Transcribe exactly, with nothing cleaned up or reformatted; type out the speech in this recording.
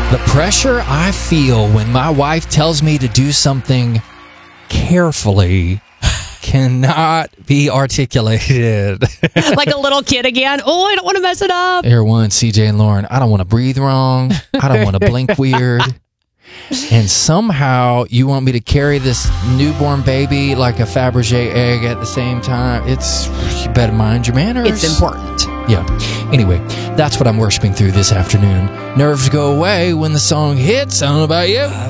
The pressure I feel when my wife tells me to do something carefully cannot be articulated. Like a little kid again. Oh, I don't want to mess it up. Air One, C J and Lauren, I don't want to breathe wrong. I don't want to blink weird. And somehow you want me to carry this newborn baby like a Fabergé egg at the same time. It's, you better mind your manners. It's important. Yeah. Anyway, that's what I'm worshiping through this afternoon. Nerves go away when the song hits. I don't know about you.